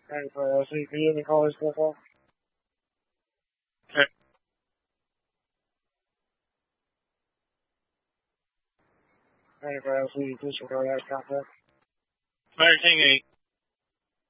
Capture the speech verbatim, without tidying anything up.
ninety-four L C, can you give me a call this before? Okay. ninety-four L C, please record that contact. Fire Tango eight.